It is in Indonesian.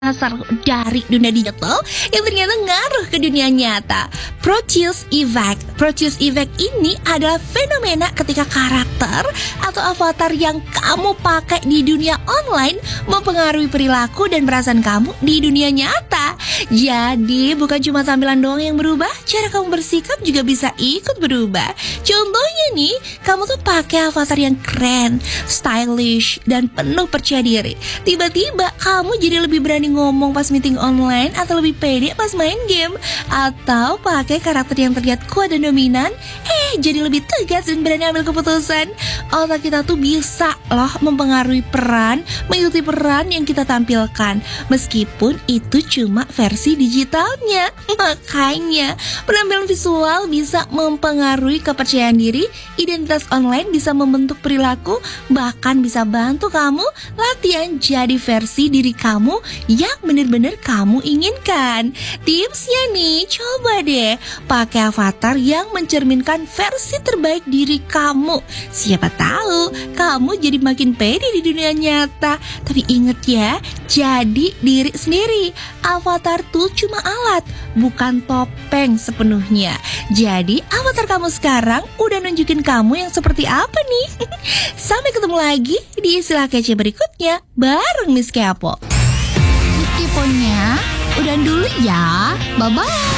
dasar dari dunia digital yang ternyata ngaruh ke dunia nyata. Proteus Effect. Proteus Effect ini adalah fenomena ketika karakter atau avatar yang kamu pakai di dunia online mempengaruhi perilaku dan perasaan kamu di dunia nyata. Jadi bukan cuma tampilan doang yang berubah, cara kamu bersikap juga bisa ikut berubah. Contohnya nih, kamu tuh pakai avatar yang keren, stylish, dan penuh percaya diri. Tiba-tiba kamu jadi lebih berani ngomong pas meeting online, atau lebih pede pas main game. Atau pakai karakter yang terlihat kuat dan dominan, jadi lebih tegas dan berani ambil keputusan. Otak kita tuh bisa loh mempengaruhi peran, mengikuti peran yang kita tampilkan, meskipun itu cuma versi digitalnya. Makanya penampilan visual bisa mempengaruhi kepercayaan diri. Identitas online bisa membentuk perilaku, bahkan bisa bantu kamu latihan jadi versi diri kamu yang benar-benar kamu inginkan. Tipsnya nih, coba deh pakai avatar yang mencerminkan versi terbaik diri kamu. Siapa tahu kamu jadi makin pede di dunia nyata. Tapi inget ya, jadi diri sendiri. Avatar tuh cuma alat, bukan topeng sepenuhnya. Jadi avatar kamu sekarang udah nunjukin kamu yang seperti apa nih. Sampai ketemu lagi di Istilah Kece berikutnya bareng Miss Kepo. Miss Keponya udah dulu ya. Bye-bye.